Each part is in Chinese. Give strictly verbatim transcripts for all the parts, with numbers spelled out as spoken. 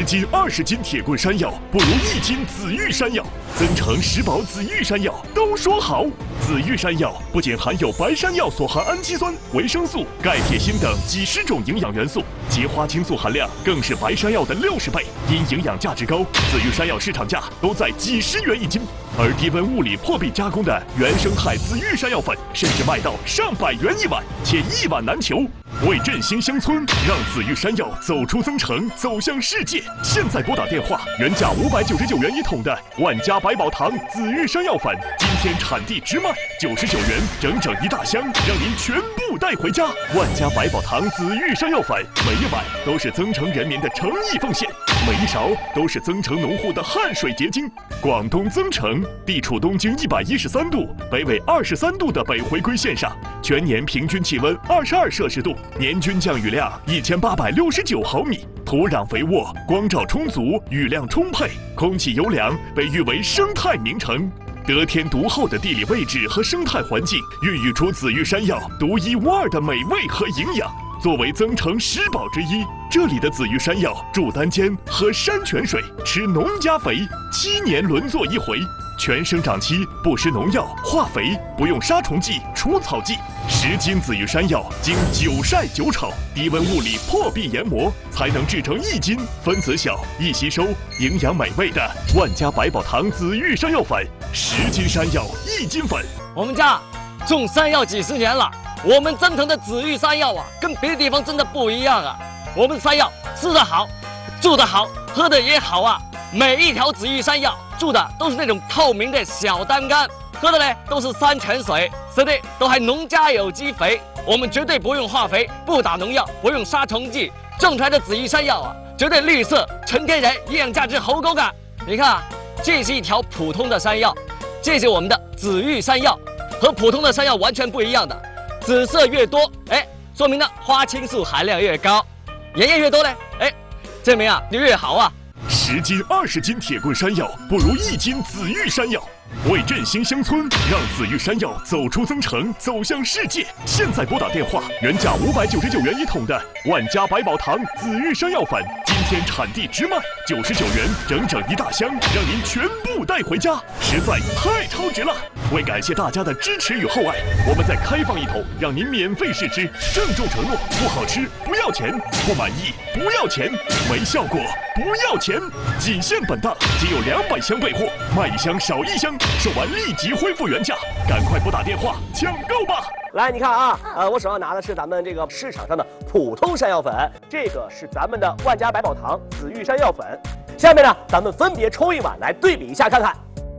十斤、二十斤铁棍山药不如一斤紫玉山药。增城石宝紫玉山药都说好。紫玉山药不仅含有白山药所含氨基酸、维生素、钙、铁、锌等几十种营养元素，结花青素含量更是白山药的六十倍。因营养价值高，紫玉山药市场价都在几十元一斤。而低温物理破壁加工的原生态紫玉山药粉，甚至卖到上百元一碗，且一碗难求。为振兴乡村，让紫玉山药走出增城，走向世界。现在拨打电话，原价五百九十九元一桶的万家百宝堂紫玉山药粉，今天产地直卖九十九元，整整一大箱，让您全部带回家。万家百宝堂紫玉山药粉，每一碗都是增城人民的诚意奉献，每一勺都是增城农户的汗水结晶。广东增城地处东经一百一十三度、北纬二十三度的北回归线上，全年平均气温二十二摄氏度，年均降雨量一千八百六十九毫米，土壤肥沃，光照充足，雨量充沛，空气优良，被誉为生态名城。得天独厚的地理位置和生态环境，孕育出紫玉山药独一无二的美味和营养。作为增城十宝之一，这里的紫玉山药住单间，喝山泉水，吃农家肥，七年轮作一回，全生长期不施农药、化肥，不用杀虫剂、除草剂。十斤紫玉山药经久晒久炒，低温物理破壁研磨，才能制成一斤，分子小、易吸收、营养美味的万家百宝堂紫玉山药粉。十斤山药一斤粉。 我们家种山药几十年了，我们增城的紫玉山药啊，跟别的地方真的不一样啊。我们山药吃得好，住得好，喝得也好啊。每一条紫玉山药住的都是那种透明的小单干，喝的呢都是山泉水，吃的都还农家有机肥。我们绝对不用化肥，不打农药，不用杀虫剂，种出来的紫玉山药啊，绝对绿色、纯天然，营养价值好高感。你看啊，这是一条普通的山药，这是我们的紫玉山药，和普通的山药完全不一样的。紫色越多，哎，说明呢花青素含量越高；盐液越多呢，哎，证明啊就越好啊。 十斤、二十斤铁棍山药不如一斤紫玉山药。为振兴乡村，让紫玉山药走出增城，走向世界。现在拨打电话，原价五百九十九元一桶的万家百宝堂紫玉山药粉，今天产地直卖九十九元，整整一大箱，让您全部带回家，实在太超值了！为感谢大家的支持与厚爱，我们再开放一桶，让您免费试吃。郑重承诺，不好吃不要钱，不满意不要钱，没效果不要钱。仅限本档，仅有两百箱备货，卖一箱少一箱。售完立即恢复原价，赶快拨打电话抢购吧！ 来，你看啊，呃，我手上拿的是咱们这个市场上的普通山药粉，这个是咱们的万家百宝堂紫玉山药粉。下面呢，咱们分别抽一碗来对比一下看看。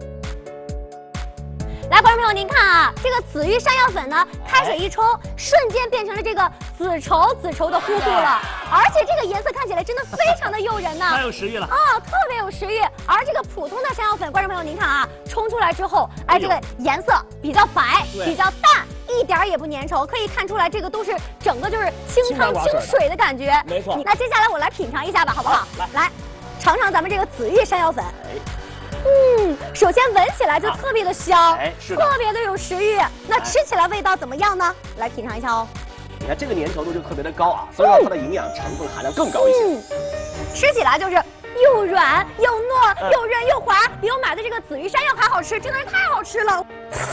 来，观众朋友，您看啊，这个紫玉山药粉呢，开水一冲，瞬间变成了这个紫稠紫稠的糊糊了，而且这个颜色看起来真的非常的诱人呢， 太有食欲了啊、哦，特别有食欲。而这个普通的山药粉，观众朋友您看啊，冲出来之后，哎，这个颜色比较白，比较淡，一点也不粘稠，可以看出来这个都是整个就是清汤清水的感觉。 没错。 那接下来我来品尝一下吧，好不好？好来，来尝尝咱们这个紫玉山药粉。嗯，首先闻起来就特别的香， 哎，是的， 特别的有食欲。那吃起来味道怎么样呢？来品尝一下哦。 你看这个粘稠度就特别的高啊，所以说它的营养成分含量更高一些。 嗯，吃起来就是又软又糯，又润又滑，比我买的这个紫玉山药还好吃，真的是太好吃了。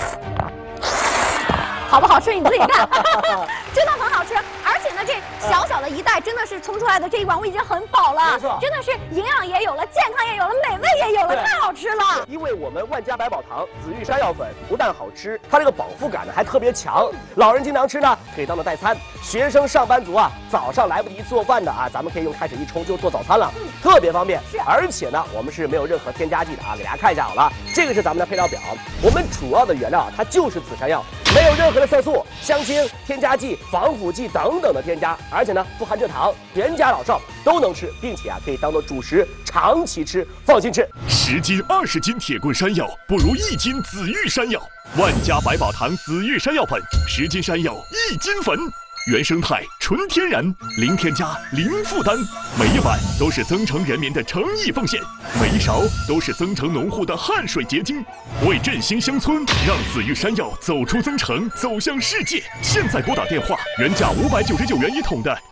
好不好吃你自己看，真的很好吃。而且呢，这小小的一袋真的是冲出来的这一碗我已经很饱了，真的是营养也有了，健康也有了，美味也有了，太好吃了。 因为我们万家百宝堂紫玉山药粉不但好吃，它这个饱腹感呢还特别强，老人经常吃呢可以当做代餐，学生上班族啊早上来不及做饭的啊，咱们可以用开水一冲就做早餐了，嗯、特别方便。 是， 而且呢我们是没有任何添加剂的啊，给大家看一下好了，这个是咱们的配料表，我们主要的原料啊它就是紫山药，没有任何的色素、香精、添加剂、防腐剂等等的添加，而且呢不含蔗糖，全家老少都能吃，并且啊可以当做主食长期吃，放心吃。 十斤、二十斤铁棍山药不如一斤紫玉山药。万家百宝堂紫玉山药粉，十斤山药一斤粉。原生态、纯天然，零添加、零负担，每一碗都是增城人民的诚意奉献，每一勺都是增城农户的汗水结晶。为振兴乡村，让紫玉山药走出增城，走向世界。现在拨打电话，原价五百九十九元一桶的